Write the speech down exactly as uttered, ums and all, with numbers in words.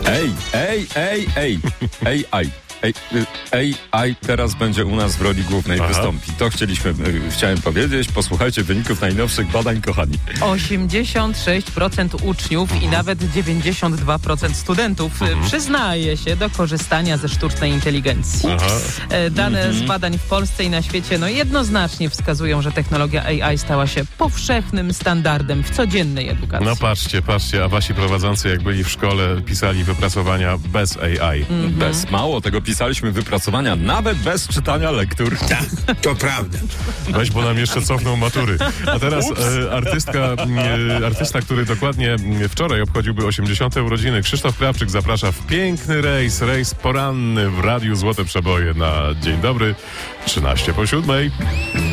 Ej, ej, ej, ej, ej, aj. Ej, aj teraz będzie u nas w roli głównej Aha. wystąpi. To chcieliśmy, chciałem powiedzieć. Posłuchajcie wyników najnowszych badań, kochani. osiemdziesiąt sześć procent uczniów mhm. i nawet dziewięćdziesiąt dwa procent studentów mhm. przyznaje się do korzystania ze sztucznej inteligencji. Aha. Dane mhm. z badań w Polsce i na świecie no jednoznacznie wskazują, że technologia A I stała się powszechnym standardem w codziennej edukacji. No patrzcie, patrzcie, a wasi prowadzący jak byli w szkole pisali wypracowania bez A I. Mhm. Bez mało tego pisaliśmy wypracowania nawet bez czytania lektur. Tak, to prawda. Weź, bo nam jeszcze cofną matury. A teraz e, artystka, e, artysta, który dokładnie wczoraj obchodziłby osiemdziesiąte urodziny, Krzysztof Krawczyk zaprasza w piękny rejs, rejs poranny w Radiu Złote Przeboje na Dzień Dobry, trzynaście po siódmej.